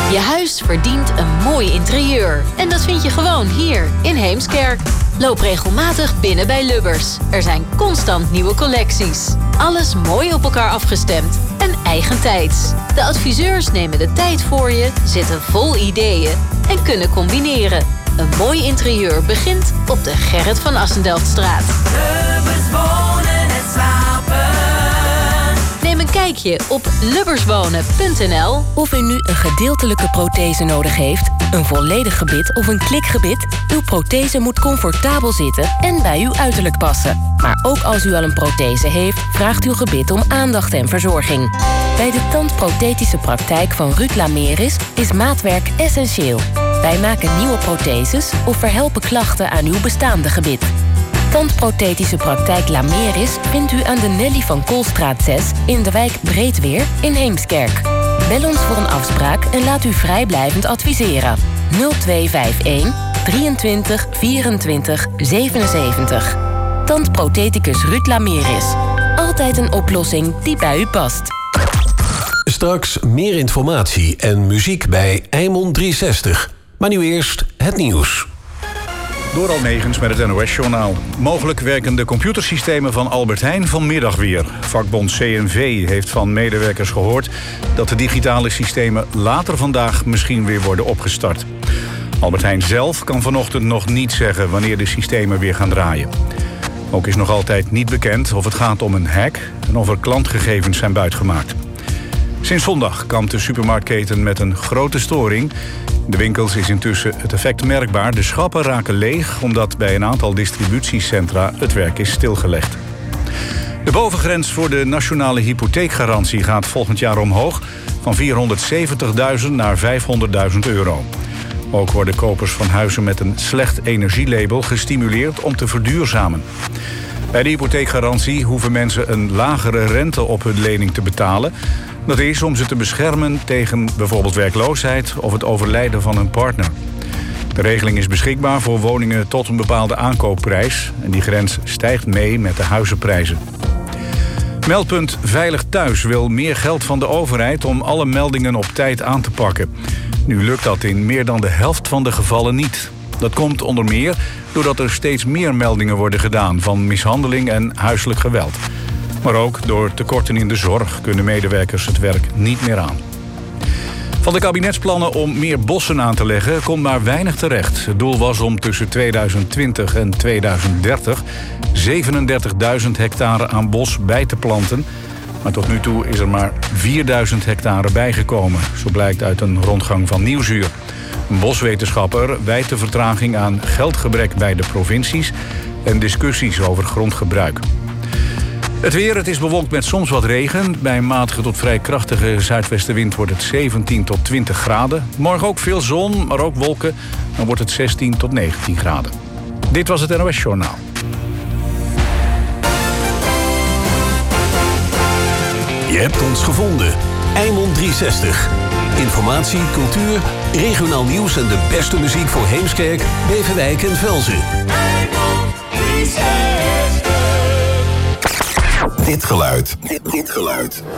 Je huis verdient een mooi interieur. En dat vind je gewoon hier in Heemskerk. Loop regelmatig binnen bij Lubbers. Er zijn constant nieuwe collecties. Alles mooi op elkaar afgestemd en eigentijds. De adviseurs nemen de tijd voor je, zitten vol ideeën en kunnen combineren. Een mooi interieur begint op de Gerrit van Assendelftstraat. Lubbers wonen en slapen. Neem een kijkje op lubberswonen.nl. Of u nu een gedeeltelijke prothese nodig heeft, een volledig gebit of een klikgebit, uw prothese moet comfortabel zitten en bij uw uiterlijk passen. Maar ook als u al een prothese heeft, vraagt uw gebit om aandacht en verzorging. Bij de tandprothetische praktijk van Ruud Lameris is maatwerk essentieel. Wij maken nieuwe protheses of verhelpen klachten aan uw bestaande gebit. Tandprothetische praktijk Lameris vindt u aan de Nelly van Koolstraat 6 in de wijk Breedweer in Heemskerk. Bel ons voor een afspraak en laat u vrijblijvend adviseren. 0251 23 24 77. Tandprotheticus Ruud Lameris. Altijd een oplossing die bij u past. Straks meer informatie en muziek bij Eimond 360. Maar nu eerst het nieuws. Door Almegens met het NOS-journaal. Mogelijk werken de computersystemen van Albert Heijn vanmiddag weer. Vakbond CNV heeft van medewerkers gehoord dat de digitale systemen later vandaag misschien weer worden opgestart. Albert Heijn zelf kan vanochtend nog niet zeggen wanneer de systemen weer gaan draaien. Ook is nog altijd niet bekend of het gaat om een hack en of er klantgegevens zijn buitgemaakt. Sinds zondag kampt de supermarktketen met een grote storing. In de winkels is intussen het effect merkbaar. De schappen raken leeg omdat bij een aantal distributiecentra het werk is stilgelegd. De bovengrens voor de nationale hypotheekgarantie gaat volgend jaar omhoog van 470.000 naar 500.000 euro. Ook worden kopers van huizen met een slecht energielabel gestimuleerd om te verduurzamen. Bij de hypotheekgarantie hoeven mensen een lagere rente op hun lening te betalen. Dat is om ze te beschermen tegen bijvoorbeeld werkloosheid of het overlijden van hun partner. De regeling is beschikbaar voor woningen tot een bepaalde aankoopprijs. En die grens stijgt mee met de huizenprijzen. Meldpunt Veilig Thuis wil meer geld van de overheid om alle meldingen op tijd aan te pakken. Nu lukt dat in meer dan de helft van de gevallen niet. Dat komt onder meer doordat er steeds meer meldingen worden gedaan van mishandeling en huiselijk geweld. Maar ook door tekorten in de zorg kunnen medewerkers het werk niet meer aan. Van de kabinetsplannen om meer bossen aan te leggen komt maar weinig terecht. Het doel was om tussen 2020 en 2030 37.000 hectare aan bos bij te planten. Maar tot nu toe is er maar 4.000 hectare bijgekomen. Zo blijkt uit een rondgang van Nieuwsuur. Een boswetenschapper wijt de vertraging aan geldgebrek bij de provincies en discussies over grondgebruik. Het weer, het is bewolkt met soms wat regen. Bij een matige tot vrij krachtige zuidwestenwind wordt het 17 tot 20 graden. Morgen ook veel zon, maar ook wolken. Dan wordt het 16 tot 19 graden. Dit was het NOS Journaal. Je hebt ons gevonden. Eimond 360. Informatie, cultuur, regionaal nieuws en de beste muziek voor Heemskerk, Beverwijk en Velzen. Eimond 360. Dit geluid